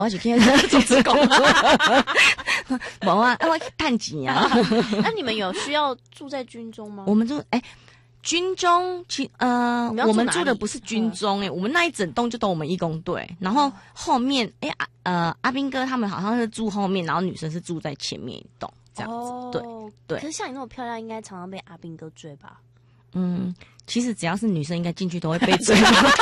我是去做志工，无啊，我去探钱啊。 那你们有需要住在军中吗？ 我们住军中，我们住的不是军中我们那一整栋就都我们义工队，然后后面阿兵哥他们好像是住后面，然后女生是住在前面一栋这样子，对。 可是像你那么漂亮，应该常常被阿兵哥追吧？ 其实只要是女生，应该进去都会被追。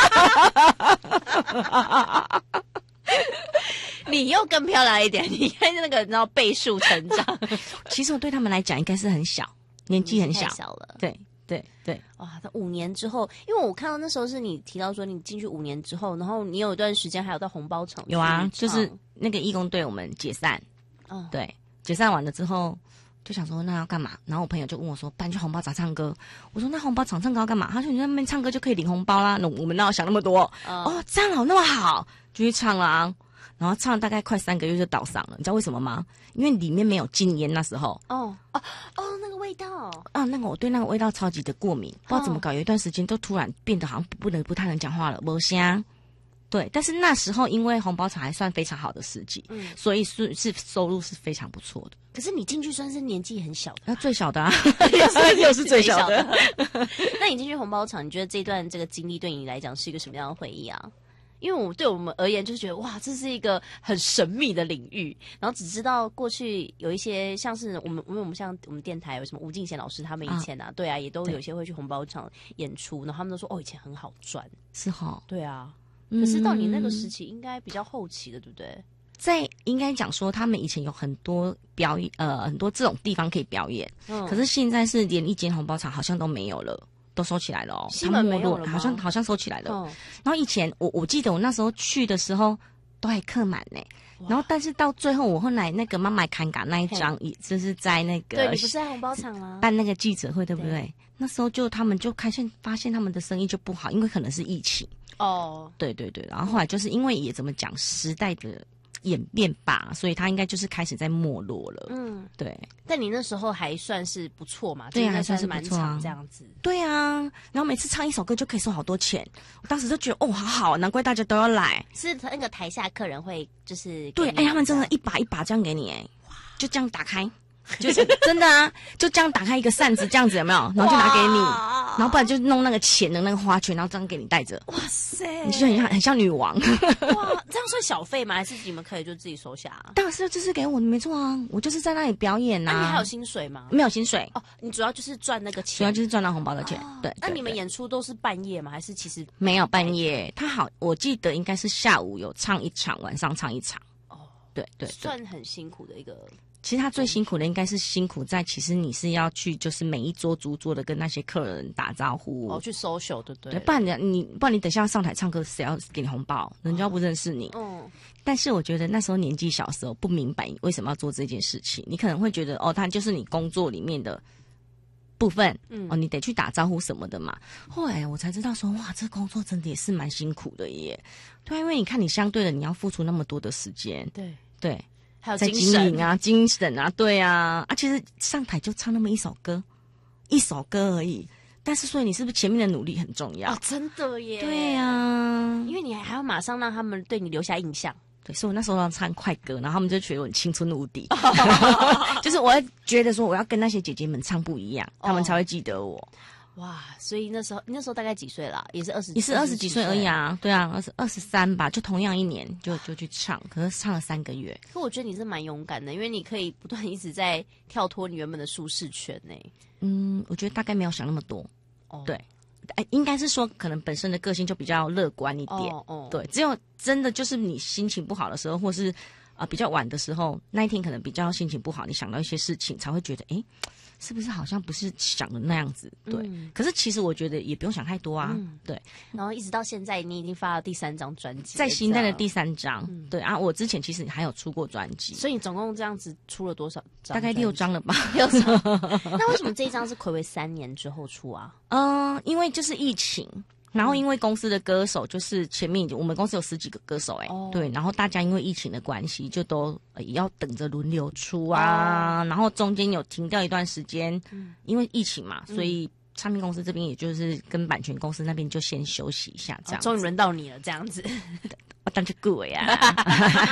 你又更漂亮一点，你看那个你知道倍数成长。 其实我对他们来讲应该是很小，年纪很小， 太小了。 对。 哇，他5年之后，因为我看到那时候是你提到说你进去5年之后，然后你有一段时间还有到红包场。 有啊，就是那个义工队我们解散，对，解散完了之后就想说那要干嘛？然后我朋友就问我说：“不然去红包场唱歌。”我说：“那红包场唱歌要干嘛？”他说：“你在那边唱歌就可以领红包啦。”我们哪有想那么多？这样那么好，就去唱啦。然后唱了大概快3个月就倒嗓了，你知道为什么吗？因为里面没有禁烟那时候。 那个味道那个我对那个味道超级的过敏，不知道怎么搞，有一段时间都突然变得好像不太能讲话了，没声。对，但是那时候因为红包场还算非常好的时机，所以是收入是非常不错的。 可是你进去算是年纪很小的， 最小的啊，又是最小的。 那你进去红包场，你觉得这段这个经历对你来讲是一个什么样的回忆啊？因为对我们而言，就是觉得哇，这是一个很神秘的领域，然后只知道过去有一些像是因为我们像我们电台有什么吴敬贤老师他们以前对啊，也都有些会去红包场演出，然后他们都说以前很好赚， 是齁， 对啊。可是到你那个时期，应该比较后期的，对不对？ 应该讲说，他们以前有很多表演，很多这种地方可以表演，可是现在是连一间红包场好像都没有了。都收起来了西门没有了吗？ 好像收起来了。然后以前我记得我那时候去的时候都还客满呢。然后但是到最后我后来那个妈妈看嘎那一张，就是在那个对你不是在红包场吗？ 办那个记者会对不对？那时候他们就发现他们的生意就不好，因为可能是疫情。对。然后后来就是因为也怎么讲时代的演变吧，所以他应该就是开始在没落了。对。 但你那时候还算是不错嘛？ 对啊， 还算是蛮长这样子。 对啊，然后每次唱一首歌就可以收好多钱，我当时就觉得好好，难怪大家都要来。 是那个台下客人会就是对，他们真的一把一把这样给你，就这样打开。就是真的啊，就这样打开一个扇子，这样子有没有？然后就拿给你，然后不然就弄那个钱的那个花圈，然后这样给你带着。 哇塞， 你就很像女王。 哇，这样算小费吗？还是你们可以就自己收下？ 当然是就是给我，没错啊，我就是在那里表演啊。 那你还有薪水吗？ 没有薪水你主要就是赚那个钱， 主要就是赚到红包的钱。对。 那你们演出都是半夜吗？还是其实没有半夜？我记得应该是下午有唱一场，晚上唱一场。对， 算很辛苦的一个。 其实他最辛苦的应该是辛苦在，其实你是要去，就是每一桌逐桌的跟那些客人打招呼， 去 social， 对不对？ 不然你等下上台唱歌，谁要给你红包？人家不认识你。但是我觉得那时候年纪小时候不明白为什么要做这件事情，你可能会觉得它就是你工作里面的部分，你得去打招呼什么的嘛。后来我才知道说，哇，这工作真的也是蛮辛苦的耶。对，因为你看你相对的你要付出那么多的时间，对。 还有在经营啊，精神啊，对啊，其实上台就唱那么一首歌而已。但是，所以你是不是前面的努力很重要？ 真的耶。 对啊， 因为你还要马上让他们对你留下印象。 对，所以我那时候要唱快歌，然后他们就觉得我很青春无敌。就是我会觉得说，我要跟那些姐姐们唱不一样，他们才会记得我。 哇，所以你那时候大概几岁啦？也是 20几岁而已啊。对啊，23吧，就同样一年就去唱，可是唱了3个月。 可我觉得你是蛮勇敢的，因为你可以不断一直在跳脱你原本的舒适圈呢。 我觉得大概没有想那么多。对，应该是说可能本身的个性就比较乐观一点。对，只有真的就是你心情不好的时候，或是比较晚的时候，那一天可能比较心情不好，你想到一些事情才会觉得是不是好像不是想的那样子？对，可是其实我觉得也不用想太多啊。对， 然后一直到现在，你已经发了第3张专辑， 在新代的第3张。对啊，我之前其实还有出过专辑， 所以你总共这样子出了多少张？ 大概6张了吧。 6张。那为什么这一张是睽违3年之后出啊？ 因为就是疫情。然后因为公司的歌手就是前面我们公司有10几个歌手对，然后大家因为疫情的关系就都也要等着轮流出啊，然后中间有停掉一段时间，因为疫情嘛，所以唱片公司这边也就是跟版权公司那边就先休息一下，这样。 终于轮到你了，这样子。 我当就贵啊。